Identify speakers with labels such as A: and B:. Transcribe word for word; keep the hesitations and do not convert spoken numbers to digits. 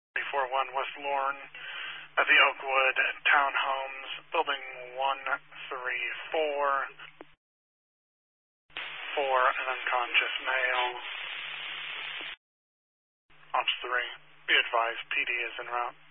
A: three four one West Lorne at the Oakwood Townhomes, building one three four. For an unconscious male. Ops three, be advised, P D is en route.